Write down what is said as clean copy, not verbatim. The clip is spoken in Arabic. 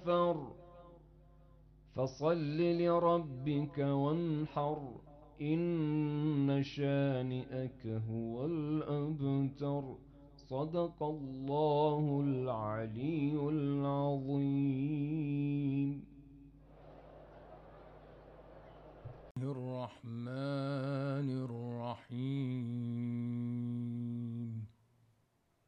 كفر فصل لربك وانحر إن شانئك هو الأبتر صدق الله العلي العظيم. الرحمن الرحيم